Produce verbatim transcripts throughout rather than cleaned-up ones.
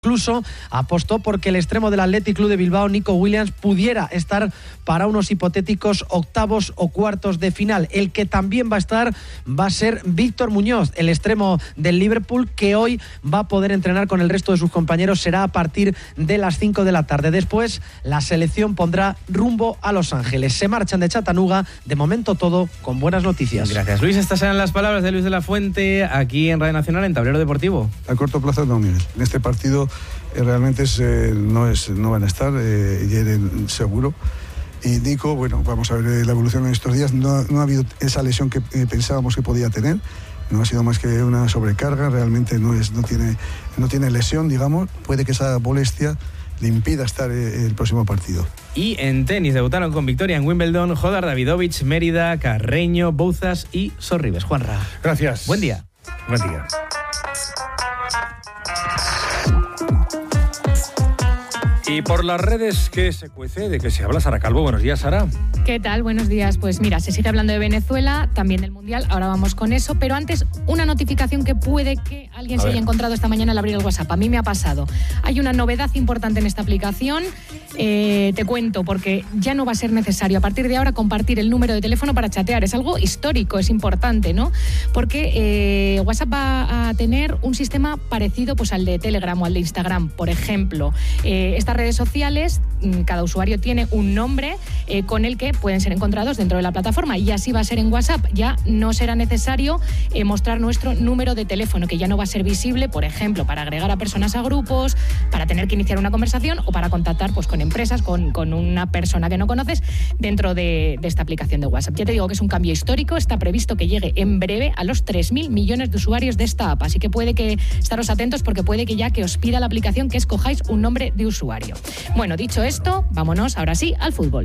Incluso apostó porque el extremo del Athletic Club de Bilbao, Nico Williams, pudiera estar para unos hipotéticos octavos o cuartos de final. El que también va a estar va a ser Víctor Muñoz, el extremo del Liverpool, que hoy va a poder entrenar con el resto de sus compañeros. Será a partir de las cinco de la tarde. Después, la selección pondrá rumbo a Los Ángeles. Se marchan de Chattanooga. De momento todo con buenas noticias. Gracias, Luis. Estas eran las palabras de Luis de la Fuente aquí en Radio Nacional, en Tablero Deportivo. A corto plazo no, Miguel. En este partido eh, realmente es, eh, no, es, no van a estar, eh, Yeren seguro. Y Nico, bueno, vamos a ver eh, la evolución en estos días. No, no ha habido esa lesión que eh, pensábamos que podía tener. No ha sido más que una sobrecarga. Realmente no, es, no, tiene, no tiene lesión, digamos. Puede que esa molestia le impida estar eh, el próximo partido. Y en tenis debutaron con victoria en Wimbledon Jodar Davidovich, Mérida, Carreño, Bouzas y Sorribes. Juanra. Gracias. Buen día. Buen día. Y por las redes, ¿qué se cuece? ¿De qué se habla? Sara Calvo, buenos días, Sara. ¿Qué tal? Buenos días. Pues mira, se sigue hablando de Venezuela, también del Mundial, ahora vamos con eso, pero antes una notificación que puede que alguien A se ver. haya encontrado esta mañana al abrir el WhatsApp. A mí me ha pasado. Hay una novedad importante en esta aplicación, eh, te cuento, porque ya no va a ser necesario a partir de ahora compartir el número de teléfono para chatear. Es algo histórico, es importante, ¿no? Porque eh, WhatsApp va a tener un sistema parecido pues, al de Telegram o al de Instagram, por ejemplo. Eh, estas redes sociales, cada usuario tiene un nombre eh, con el que pueden ser encontrados dentro de la plataforma, y así va a ser en WhatsApp. Ya no será necesario eh, mostrar nuestro número de teléfono, que ya no va a ser visible, por ejemplo, para agregar a personas a grupos, para tener que iniciar una conversación o para contactar pues, con empresas, con, con una persona que no conoces dentro de, de esta aplicación de WhatsApp. Ya te digo que es un cambio histórico, está previsto que llegue en breve a los tres mil millones de usuarios de esta app, así que puede que estaros atentos, porque puede que ya que os pida la aplicación que escojáis un nombre de usuario. Bueno, dicho esto, vámonos ahora sí al fútbol.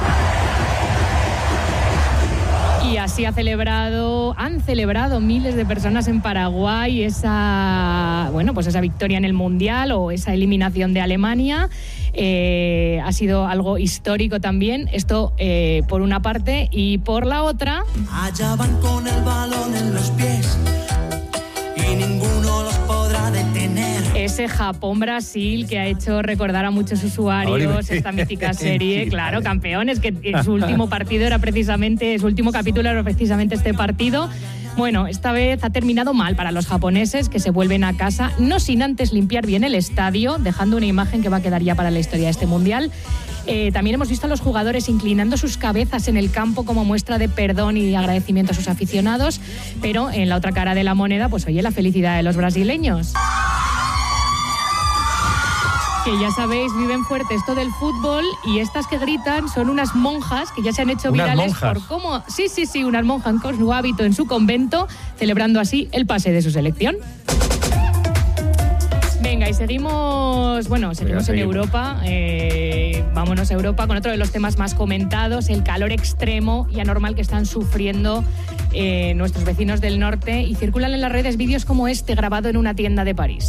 Y así ha celebrado, han celebrado miles de personas en Paraguay esa, bueno, pues esa victoria en el Mundial o esa eliminación de Alemania. Eh, ha sido algo histórico también, esto eh, por una parte, y por la otra... Allá van con el balón en los pies y ninguno los podrá detener. Ese Japón-Brasil que ha hecho recordar a muchos usuarios esta mítica serie, claro, campeones, que su último partido era precisamente, su último capítulo era precisamente este partido. Bueno, esta vez ha terminado mal para los japoneses, que se vuelven a casa, no sin antes limpiar bien el estadio, dejando una imagen que va a quedar ya para la historia de este Mundial. Eh, también hemos visto a los jugadores inclinando sus cabezas en el campo como muestra de perdón y agradecimiento a sus aficionados, pero en la otra cara de la moneda, pues oye, la felicidad de los brasileños. Que ya sabéis, viven fuerte esto del fútbol, y estas que gritan son unas monjas que ya se han hecho ¿Unas virales monjas? por cómo... Sí, sí, sí, unas monjas con su hábito en su convento, celebrando así el pase de su selección. Venga, y seguimos, bueno, seguimos Venga, en seguimos. Europa, eh, vámonos a Europa con otro de los temas más comentados, el calor extremo y anormal que están sufriendo eh, nuestros vecinos del norte, y circulan en las redes vídeos como este grabado en una tienda de París.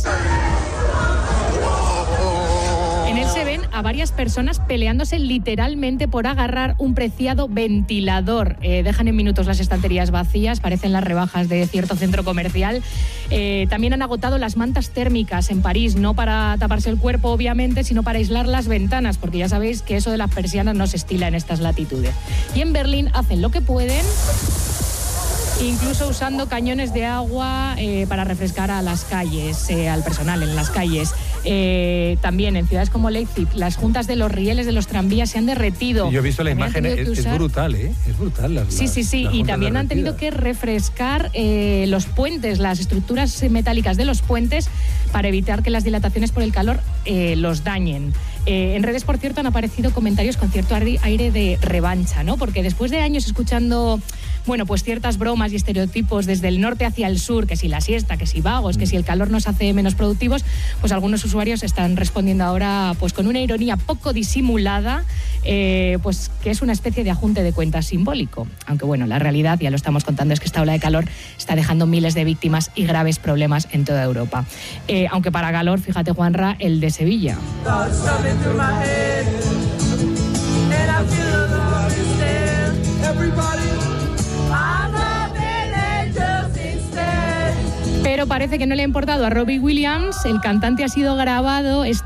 En él se ven a varias personas peleándose literalmente por agarrar un preciado ventilador. Eh, dejan en minutos las estanterías vacías, parecen las rebajas de cierto centro comercial. Eh, también han agotado las mantas térmicas en París, no para taparse el cuerpo, obviamente, sino para aislar las ventanas, porque ya sabéis que eso de las persianas no se estila en estas latitudes. Y en Berlín hacen lo que pueden, incluso usando cañones de agua eh, para refrescar a las calles, eh, al personal en las calles. Eh, también en ciudades como Leipzig, las juntas de los rieles de los tranvías se han derretido. Yo he visto la También han imagen, tenido es, que es usar- brutal, ¿eh? Es brutal. Las, Sí, sí, sí, las y juntas también han tenido derretidas. que refrescar eh, los puentes, las estructuras metálicas de los puentes, para evitar que las dilataciones por el calor eh, los dañen. Eh, en redes, por cierto, han aparecido comentarios con cierto aire de revancha, ¿no? Porque después de años escuchando, bueno, pues ciertas bromas y estereotipos desde el norte hacia el sur, que si la siesta, que si vagos, que si el calor nos hace menos productivos, pues algunos usuarios están respondiendo ahora pues con una ironía poco disimulada, eh, pues que es una especie de ajunte de cuentas simbólico. Aunque bueno, la realidad, ya lo estamos contando, es que esta ola de calor está dejando miles de víctimas y graves problemas en toda Europa. Eh, aunque para calor, fíjate, Juanra, el de Sevilla. pero parece que no le ha importado a Robbie Williams. El cantante ha sido grabado